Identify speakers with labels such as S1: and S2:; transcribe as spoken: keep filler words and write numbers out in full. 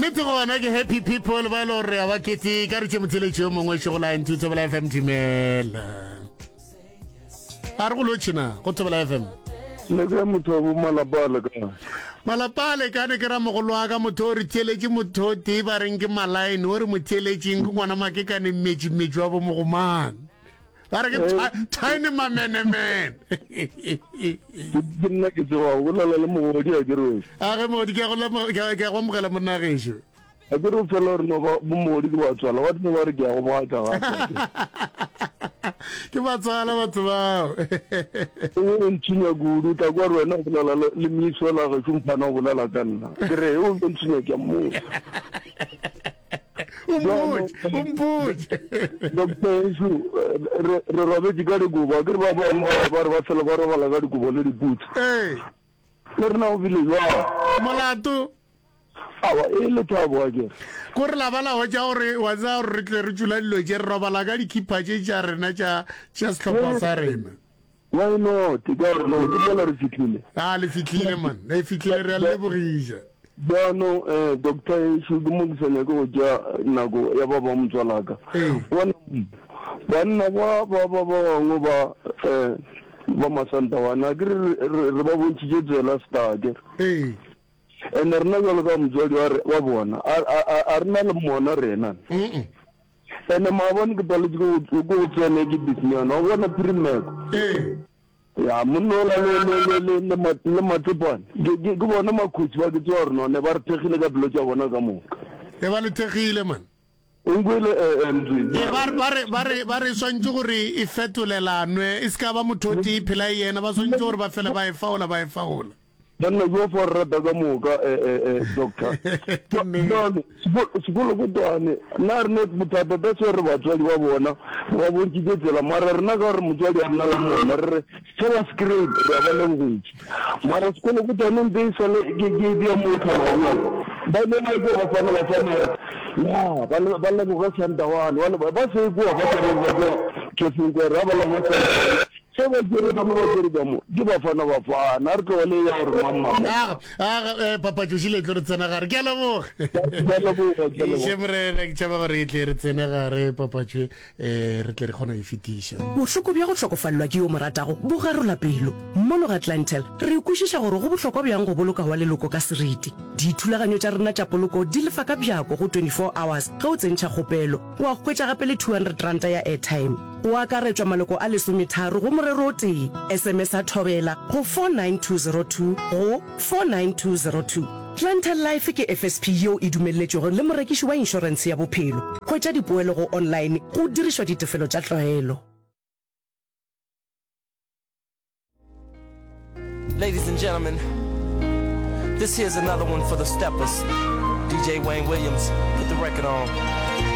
S1: nnete gona ke happy people ba lo re ba kete ka re tse motheletšo mongwe se go line to Thobela F M timela a re go lo tšhina go Thobela F M
S2: le ke motho bo malapale ka
S1: malapale ka ne ke ra mogolo wa ka motho o re theletše motho te ba reng ke malaine o re motheletšeng ke ngwana make ka ne metši metši wa bo mogomane ba re ke tiny mamenemen
S2: ke nna ke tseba go lala le mogodi a ke re
S1: a ge mogodi ke go amogela monagešo
S2: a ke re o fela re no ba mogodi ke ba tswala wa tne ba re ke ya go moaka
S1: ke ba tswala batho bao
S2: o ntšinya kudu ta kwa re wena go lala le miso la ge šomphana go lala ka nna ke re o ntšinya ke mo
S1: umbuji umbuji
S2: doctor Isu re robetse ka dikobo ke re ba ba re ba fela ba robala ka dikobo le diputso
S1: eh
S2: le rena o bile jwa
S1: molato
S2: awa e le thabo a ke
S1: ko re la bala ho ja gore wa za re tle re tšula dilo tše re robala ka dikhipa tše tša rena tša tša sehlopha sa rena
S2: why not ka re no ke bona re fitlhile
S1: a le fitlhile man le fitlhile re a lebogisa
S2: jaanong um doctor Isu ke mo ke sa nyake go ja nako ya ba ba motswalaka banna ba ba ba bangwe ba um ba masantawana ke re ba bontšhitše tsela stake
S1: ee
S2: and rena jalo ka motswadi wa bona a re na le mona rena and maabone ke paletse ko go tsene ke businessana o bona pirimeko ya monna o la le matsepane ke bona makhutsi ba ke tse gore none ba re thegile ka dilo tša bona ka moka
S1: e ba le thegile man
S2: onkwele
S1: ba re swantse gore e fetolelanwe e se ka ba motho o te iphela yena ba swantse gore ba fele ba e faola ba e faola
S2: banna jo for rata ka moka doctor sekolo kotwane nna re ne bothata ta se re batswadi ba bona ba bontšitše tsela mara rena ka gore motswadi a nna la mona re re se ba screen re ba le botši mara sekolo kotwane nte e sale ke dia motlhaba ba ne ba ko ba fana ba fana ya ba le go santawane ba se ko ba se ba ke se ra ba la mo se ba dire ka mo ba dire ka mo di ba fana ba fana re tlo le ya gore mamma
S1: ah ah papa tšile tlo re tsena gare ke a leboga shemre ke tšaba gore e tle re tsena gare papa tše re tle re kgona e fetiša
S3: bohloko bja go hlokofallwa ke yo moratago bo garola pelo mmono ga Atlantel re ikwešiša gore go bohlokwa bjang go boloka wa leloko ka seriti dithulaganyo tša rena tša poloko di lefa ka bjako go twenty-four hours ge o tsentšha kgopelo wa hwetša gape le two hundred ranta ya airtime o akaretswa maloko a lesometharo go morero o tee sms a thobela go four nine two zero two go four nine two zero two Atlantel Life ke F S P yo e dumelletšego le morekiši wa inšorense ya bophelo hwetša dipoelo go online go dirišwa ditefelo tša tlwaelo.
S4: Ladies and gentlemen, this here's another one for the steppers. D J Wayne Williams, put the record on.